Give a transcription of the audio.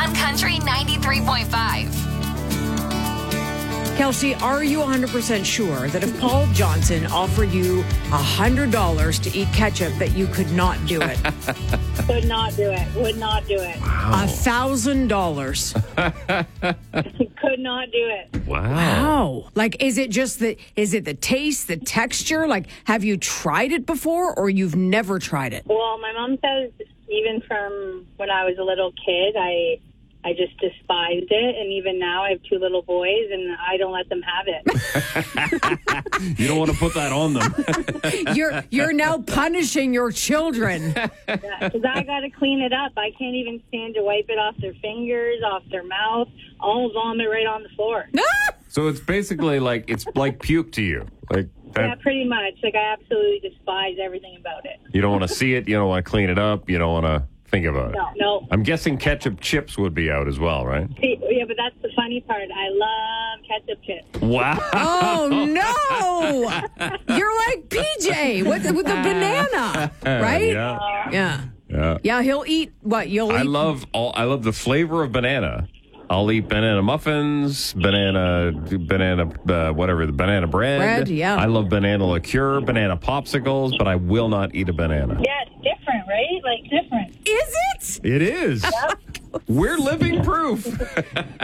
on Country 93.5. Kelsey, are you 100% sure that if Paul Johnson offered you $100 to eat ketchup that you could not do it? Could not do it. Would not do it. $1,000. Could not do it. Wow. Like, is it the taste, the texture? Like, have you tried it before or you've never tried it? Well, my mom says even from when I was a little kid, I just despised it. And even now I have 2 little boys and I don't let them have it. You don't want to put that on them. You're now punishing your children. Because I got to clean it up. I can't even stand to wipe it off their fingers, off their mouth. I'll vomit right on the floor. So it's basically like, it's like puke to you. Like that, Yeah, pretty much. Like, I absolutely despise everything about it. you don't want to see it. You don't want to clean it up. You don't want to think about it. No. I'm guessing ketchup chips would be out as well, right? See, yeah, but that's the funny part. I love ketchup chips. Wow. Oh, no. You're like PJ with the banana, right? Yeah. Yeah, he'll eat what? I love the flavor of banana. I'll eat banana muffins, banana, whatever, the banana bread. Yeah. I love banana liqueur, banana popsicles, but I will not eat a banana. Yeah, it's different, right? Like, different. Is it? It is. We're living proof.